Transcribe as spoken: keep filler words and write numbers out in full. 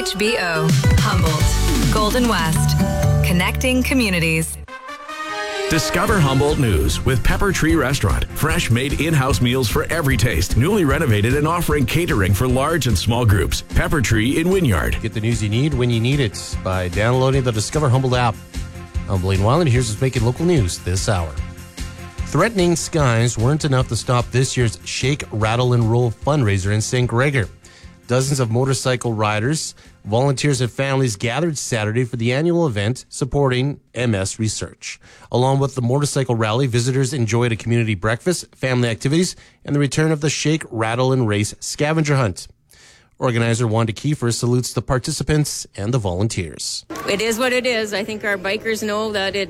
H B O, Humboldt, Golden West, connecting communities. Discover Humboldt News with Pepper Tree Restaurant. Fresh made in-house meals for every taste. Newly renovated and offering catering for large and small groups. Pepper Tree in Wynyard. Get the news you need when you need it by downloading the Discover Humboldt app. I'm Blaine Wyland. Here's what's making local news this hour. Threatening skies weren't enough to stop this year's Shake, Rattle, and Roll fundraiser in Saint Gregor. Dozens of motorcycle riders, volunteers, and families gathered Saturday for the annual event supporting M S research. Along with the motorcycle rally, visitors enjoyed a community breakfast, family activities, and the return of the Shake, Rattle, and Race scavenger hunt. Organizer Wanda Kiefer salutes the participants and the volunteers. It is what it is. I think our bikers know that it